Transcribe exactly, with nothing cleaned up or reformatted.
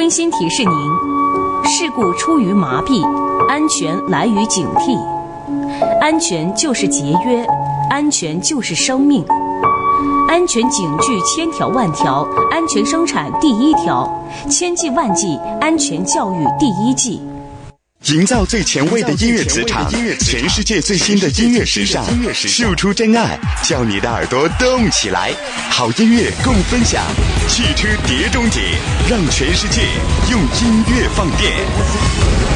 温馨提示您：事故出于麻痹，安全来于警惕。安全就是节约，安全就是生命。安全警句千条万条，安全生产第一条，千计万计安全教育第一计。 营造最前卫的音乐磁场，全世界最新的音乐时尚，输出真爱，叫你的耳朵动起来。好音乐共分享，汽车碟中谍，让全世界用音乐放电。